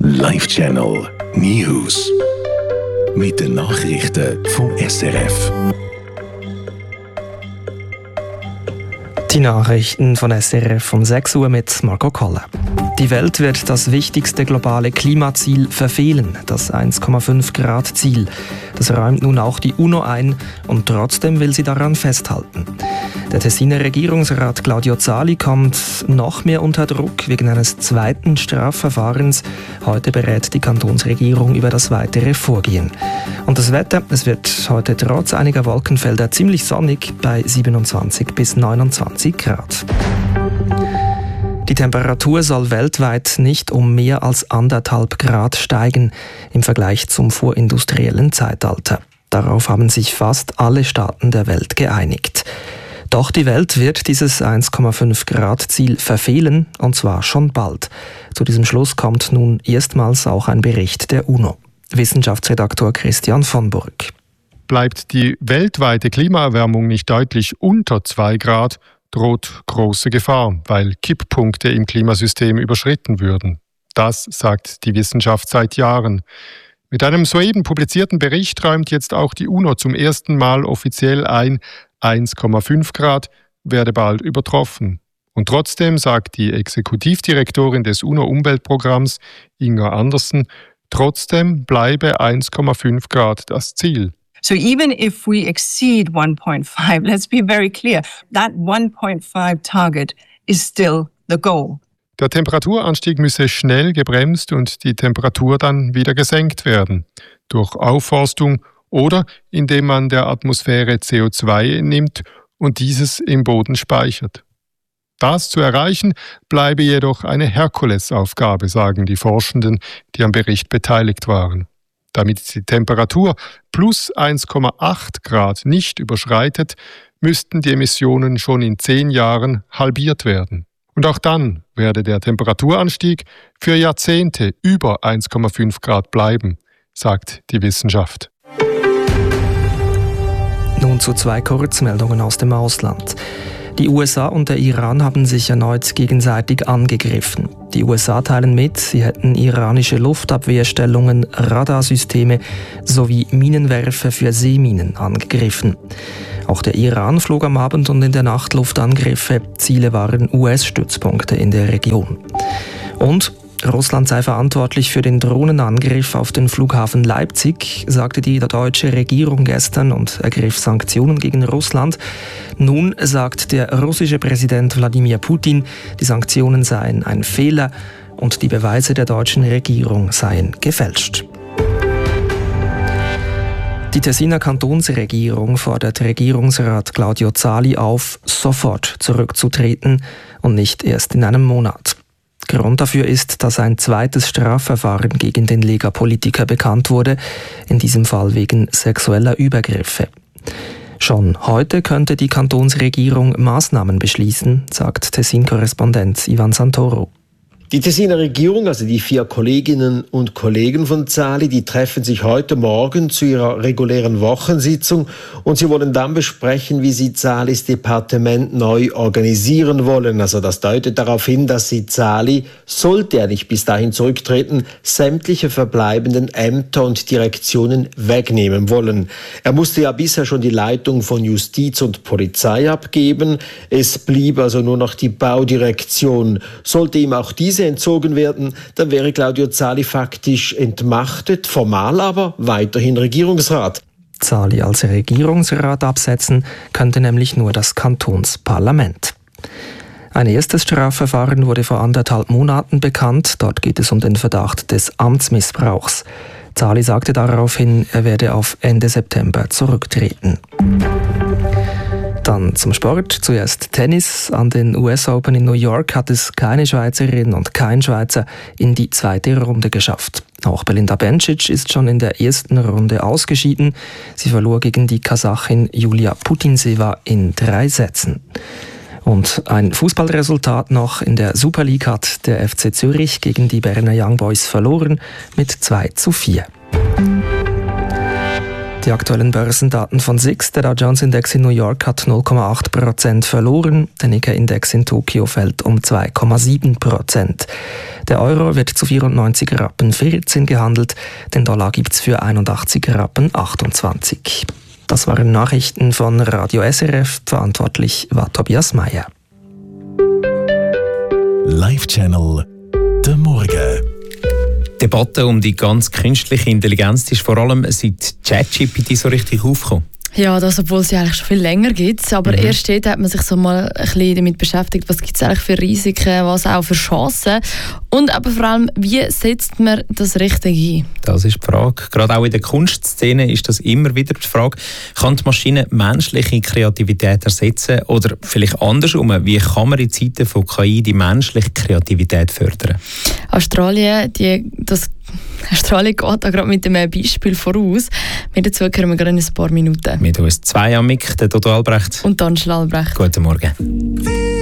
Live Channel News. Mit den Nachrichten vom SRF. Die Nachrichten von SRF um 6 Uhr mit Marco Koller. Die Welt wird das wichtigste globale Klimaziel verfehlen, das 1,5-Grad-Ziel. Das räumt nun auch die UNO ein und trotzdem will sie daran festhalten. Der Tessiner Regierungsrat Claudio Zali kommt noch mehr unter Druck wegen eines zweiten Strafverfahrens. Heute berät die Kantonsregierung über das weitere Vorgehen. Und das Wetter, es wird heute trotz einiger Wolkenfelder ziemlich sonnig bei 27 bis 29 Grad. Die Temperatur soll weltweit nicht um mehr als 1,5 Grad steigen im Vergleich zum vorindustriellen Zeitalter. Darauf haben sich fast alle Staaten der Welt geeinigt. Doch die Welt wird dieses 1,5 Grad Ziel verfehlen, und zwar schon bald. Zu diesem Schluss kommt nun erstmals auch ein Bericht der UNO. Wissenschaftsredaktor Christian von Burg. Bleibt die weltweite Klimaerwärmung nicht deutlich unter 2 Grad, droht große Gefahr, weil Kipppunkte im Klimasystem überschritten würden. Das sagt die Wissenschaft seit Jahren. Mit einem soeben publizierten Bericht räumt jetzt auch die UNO zum ersten Mal offiziell ein, 1,5 Grad werde bald übertroffen. Und trotzdem sagt die Exekutivdirektorin des UNO-Umweltprogramms, Inga Andersen, trotzdem bleibe 1,5 Grad das Ziel. So even if we exceed 1.5, let's be very clear, that 1.5 target is still the goal. Der Temperaturanstieg müsse schnell gebremst und die Temperatur dann wieder gesenkt werden. Durch Aufforstung oder indem man der Atmosphäre CO2 entnimmt und dieses im Boden speichert. Das zu erreichen, bleibe jedoch eine Herkulesaufgabe, sagen die Forschenden, die am Bericht beteiligt waren. Damit die Temperatur plus 1,8 Grad nicht überschreitet, müssten die Emissionen schon in 10 Jahren halbiert werden. Und auch dann werde der Temperaturanstieg für Jahrzehnte über 1,5 Grad bleiben, sagt die Wissenschaft. Nun zu 2 Kurzmeldungen aus dem Ausland. Die USA und der Iran haben sich erneut gegenseitig angegriffen. Die USA teilen mit, sie hätten iranische Luftabwehrstellungen, Radarsysteme sowie Minenwerfer für Seeminen angegriffen. Auch der Iran flog am Abend und in der Nacht Luftangriffe. Ziele waren US-Stützpunkte in der Region. Und Russland sei verantwortlich für den Drohnenangriff auf den Flughafen Leipzig, sagte die deutsche Regierung gestern und ergriff Sanktionen gegen Russland. Nun sagt der russische Präsident Wladimir Putin, die Sanktionen seien ein Fehler und die Beweise der deutschen Regierung seien gefälscht. Die Tessiner Kantonsregierung fordert Regierungsrat Claudio Zali auf, sofort zurückzutreten und nicht erst in einem Monat. Grund dafür ist, dass ein zweites Strafverfahren gegen den Lega-Politiker bekannt wurde, in diesem Fall wegen sexueller Übergriffe. Schon heute könnte die Kantonsregierung Maßnahmen beschließen, sagt Tessin-Korrespondent Ivan Santoro. Die Tessiner Regierung, also die 4 Kolleginnen und Kollegen von Zali, die treffen sich heute Morgen zu ihrer regulären Wochensitzung und sie wollen dann besprechen, wie sie Zalis Departement neu organisieren wollen. Also das deutet darauf hin, dass sie Zali, sollte er nicht bis dahin zurücktreten, sämtliche verbleibenden Ämter und Direktionen wegnehmen wollen. Er musste ja bisher schon die Leitung von Justiz und Polizei abgeben. Es blieb also nur noch die Baudirektion. Sollte ihm auch diese entzogen werden, dann wäre Claudio Zali faktisch entmachtet, formal aber weiterhin Regierungsrat. Zali als Regierungsrat absetzen könnte nämlich nur das Kantonsparlament. Ein erstes Strafverfahren wurde vor 1,5 Monaten bekannt. Dort geht es um den Verdacht des Amtsmissbrauchs. Zali sagte daraufhin, er werde auf Ende September zurücktreten. Dann zum Sport. Zuerst Tennis. An den US Open in New York hat es keine Schweizerin und kein Schweizer in die zweite Runde geschafft. Auch Belinda Bencic ist schon in der ersten Runde ausgeschieden. Sie verlor gegen die Kasachin Julia Putinseva in 3 Sätzen. Und ein Fußballresultat noch. In der Super League hat der FC Zürich gegen die Berner Young Boys verloren mit 2:4. Die aktuellen Börsendaten von SIX. Der Dow Jones Index in New York hat 0,8% verloren. Der Nikkei-Index in Tokio fällt um 2,7%. Der Euro wird zu 94,14 Rappen gehandelt. Den Dollar gibt es für 81,28 Rappen. Das waren Nachrichten von Radio SRF. Verantwortlich war Tobias Meyer. Live-Channel «Der Morgen». Die Debatte um die ganz künstliche Intelligenz ist vor allem seit ChatGPT so richtig aufgekommen. Ja, das, obwohl es ja eigentlich schon viel länger gibt. Aber erst dort hat man sich so mal ein bisschen damit beschäftigt, was gibt es eigentlich für Risiken, was auch für Chancen. Und aber vor allem, wie setzt man das richtig ein? Das ist die Frage. Gerade auch in der Kunstszene ist das immer wieder die Frage, kann die Maschine menschliche Kreativität ersetzen? Oder vielleicht andersrum, wie kann man in Zeiten von KI die menschliche Kreativität fördern? Australien geht da gerade mit einem Beispiel voraus. Mehr dazu hören wir gerade in ein paar Minuten. Mit uns zwei Amik, der Dodo Albrecht und Angela Albrecht. Guten Morgen.